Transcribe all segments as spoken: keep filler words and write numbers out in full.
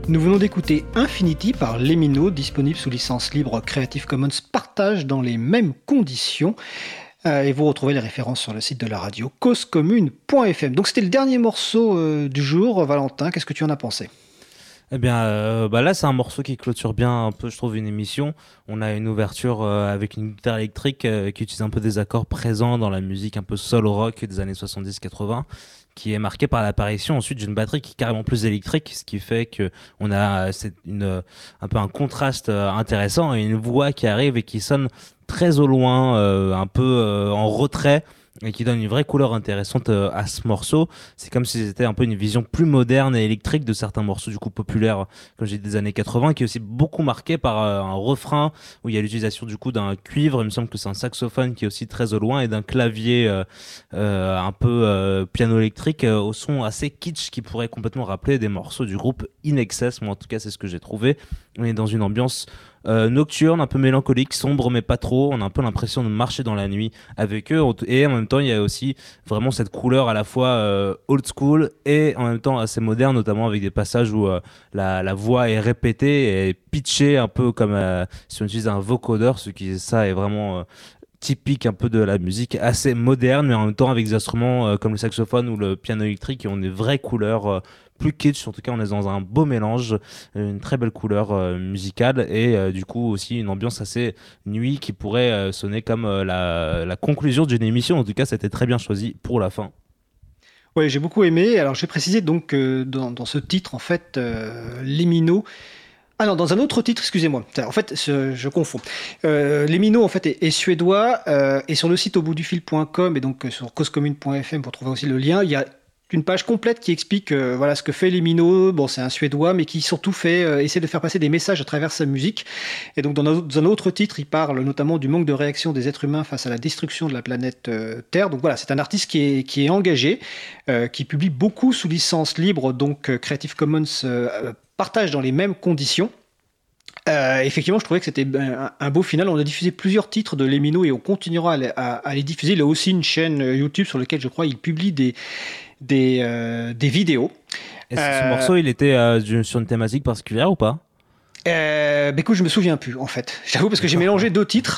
Nous venons d'écouter Infinity par Lemino, disponible sous licence libre Creative Commons partage dans les mêmes conditions. Euh, et vous retrouvez les références sur le site de la radio cause commune point f m. Donc c'était le dernier morceau euh, du jour. Valentin, qu'est-ce que tu en as pensé ? Eh bien, euh, bah là, c'est un morceau qui clôture bien un peu, je trouve, une émission. On a une ouverture euh, avec une guitare électrique euh, qui utilise un peu des accords présents dans la musique un peu soul rock des années soixante-dix quatre-vingts, qui est marquée par l'apparition ensuite d'une batterie qui est carrément plus électrique, ce qui fait que on a c'est une, un peu un contraste intéressant et une voix qui arrive et qui sonne très au loin, euh, un peu euh, en retrait, et qui donne une vraie couleur intéressante euh, à ce morceau. C'est comme si c'était un peu une vision plus moderne et électrique de certains morceaux du coup populaires, comme j'ai dit, des années quatre-vingts, qui est aussi beaucoup marqué par euh, un refrain où il y a l'utilisation du coup d'un cuivre, il me semble que c'est un saxophone qui est aussi très au loin, et d'un clavier euh, euh, un peu euh, piano électrique euh, au son assez kitsch qui pourrait complètement rappeler des morceaux du groupe In Excess. Moi en tout cas c'est ce que j'ai trouvé. On est dans une ambiance Euh, nocturne, un peu mélancolique, sombre mais pas trop. On a un peu l'impression de marcher dans la nuit avec eux, et en même temps il y a aussi vraiment cette couleur à la fois euh, old school et en même temps assez moderne, notamment avec des passages où euh, la, la voix est répétée et pitchée un peu comme euh, si on utilise un vocodeur, ce qui ça est vraiment euh, typique un peu de la musique assez moderne, mais en même temps avec des instruments euh, comme le saxophone ou le piano électrique qui ont des vraies couleurs euh, plus kitsch. En tout cas on est dans un beau mélange, une très belle couleur euh, musicale, et euh, du coup aussi une ambiance assez nuit qui pourrait euh, sonner comme euh, la, la conclusion d'une émission. En tout cas c'était très bien choisi pour la fin. Oui, j'ai beaucoup aimé. Alors je vais préciser donc euh, dans, dans ce titre en fait euh, Lemino. Ah non, dans un autre titre, excusez-moi. En fait, je, je confonds. Euh, Lemino, en fait, est, est suédois, euh, et sur le site au bout du fil point com et donc sur cause commune point f m pour trouver aussi le lien, il y a une page complète qui explique euh, voilà ce que fait Lemino. Bon, c'est un suédois, mais qui surtout fait euh, essaie de faire passer des messages à travers sa musique. Et donc dans un, dans un autre titre, il parle notamment du manque de réaction des êtres humains face à la destruction de la planète euh, Terre. Donc voilà, c'est un artiste qui est qui est engagé, euh, qui publie beaucoup sous licence libre, donc euh, Creative Commons euh, partage dans les mêmes conditions. Euh, effectivement, je trouvais que c'était un, un beau final. On a diffusé plusieurs titres de Lemino et on continuera à les, à, à les diffuser. Il a aussi une chaîne YouTube sur laquelle je crois il publie des des, euh, des vidéos. Et euh, ce morceau, il était euh, sur une thématique particulière ou pas ? Euh, bah écoute, je me souviens plus en fait. J'avoue parce que j'ai mélangé deux titres.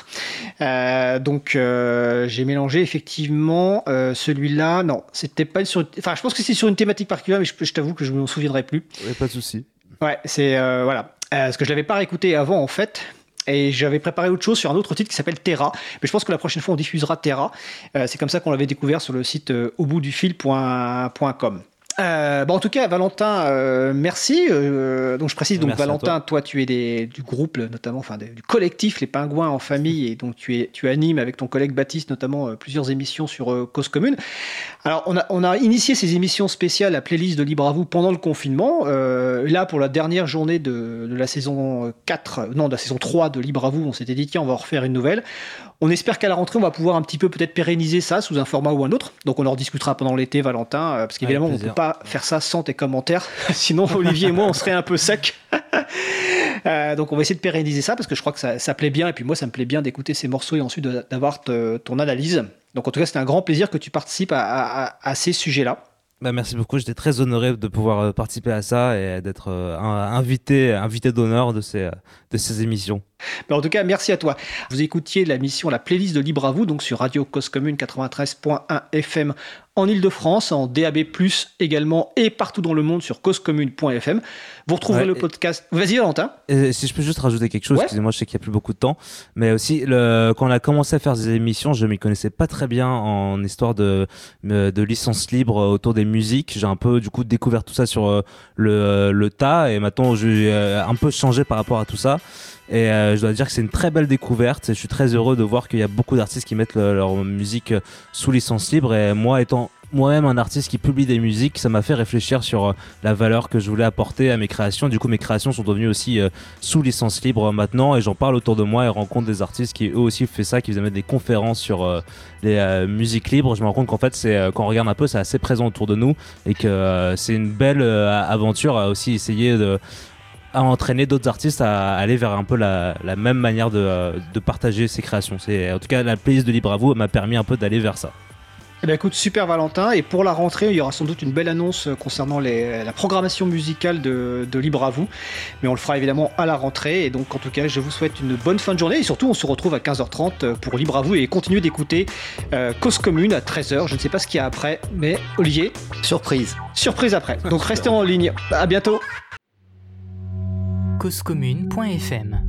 Euh, donc euh, j'ai mélangé effectivement euh, celui-là. Non, c'était pas sur. Enfin, je pense que c'est sur une thématique particulière, mais je, je t'avoue que je m'en souviendrai plus. Ouais, pas de souci. Ouais, c'est euh, voilà. Euh, parce que je l'avais pas réécouté avant en fait. Et j'avais préparé autre chose sur un autre titre qui s'appelle Terra. Mais je pense que la prochaine fois, on diffusera Terra. Euh, c'est comme ça qu'on l'avait découvert sur le site euh, au bout du fil point com. Euh, bon, en tout cas, Valentin, euh, merci. Euh, donc, je précise, donc, merci Valentin, toi. toi, tu es des, du groupe, notamment, enfin, des, du collectif Les Pingouins en Famille, et donc tu, es, tu animes avec ton collègue Baptiste, notamment, euh, plusieurs émissions sur euh, Cause Commune. Alors, on a, on a initié ces émissions spéciales, la playlist de Libre à vous, pendant le confinement. Euh, là, pour la dernière journée de, de la saison quatre, non, de la saison trois de Libre à vous, on s'était dit, tiens, on va en refaire une nouvelle. On espère qu'à la rentrée, on va pouvoir un petit peu peut-être pérenniser ça sous un format ou un autre. Donc, on en rediscutera pendant l'été, Valentin, parce qu'évidemment, on ne peut pas faire ça sans tes commentaires. Sinon, Olivier et moi, on serait un peu secs. euh, donc, on va essayer de pérenniser ça, parce que je crois que ça, ça plaît bien. Et puis, moi, ça me plaît bien d'écouter ces morceaux et ensuite d'avoir te, ton analyse. Donc, en tout cas, c'était un grand plaisir que tu participes à, à, à ces sujets-là. Bah merci beaucoup, j'étais très honoré de pouvoir participer à ça et d'être euh, invité, invité d'honneur de ces, de ces émissions. Mais en tout cas, merci à toi. Vous écoutiez la mission, la playlist de Libre à vous, donc sur Radio Cause Commune quatre-vingt-treize point un F M en Ile-de-France, en D A B plus, également, et partout dans le monde sur cause commune point f m. Vous retrouverez ouais, le podcast. Et... Vas-y, Valentin. Et si je peux juste rajouter quelque chose, ouais. Excusez-moi, je sais qu'il n'y a plus beaucoup de temps, mais aussi, le... quand on a commencé à faire des émissions, je ne m'y connaissais pas très bien en histoire de, de licence libre autour des musiques. J'ai un peu, du coup, découvert tout ça sur le, le tas, et maintenant, j'ai un peu changé par rapport à tout ça. Et euh, je dois dire que c'est une très belle découverte et je suis très heureux de voir qu'il y a beaucoup d'artistes qui mettent le, leur musique sous licence libre, et moi étant moi-même un artiste qui publie des musiques, ça m'a fait réfléchir sur la valeur que je voulais apporter à mes créations. Du coup mes créations sont devenues aussi euh, sous licence libre maintenant, et j'en parle autour de moi et rencontre des artistes qui eux aussi font ça, qui faisaient mettre des conférences sur euh, les euh, musiques libres. Je me rends compte qu'en fait c'est, euh, quand on regarde un peu, c'est assez présent autour de nous, et que euh, c'est une belle euh, aventure à aussi essayer de à entraîner d'autres artistes à aller vers un peu la, la même manière de, de partager ses créations. C'est, en tout cas, la playlist de Libre à vous m'a permis un peu d'aller vers ça. Eh bien, écoute, super Valentin, et pour la rentrée, il y aura sans doute une belle annonce concernant les, la programmation musicale de, de Libre à vous, mais on le fera évidemment à la rentrée, et donc en tout cas, je vous souhaite une bonne fin de journée, et surtout, on se retrouve à quinze heures trente pour Libre à vous, et continuez d'écouter euh, Cause Commune à treize heures, je ne sais pas ce qu'il y a après, mais Olivier, surprise. Surprise après, donc restez en ligne, à bientôt. cause commune point f m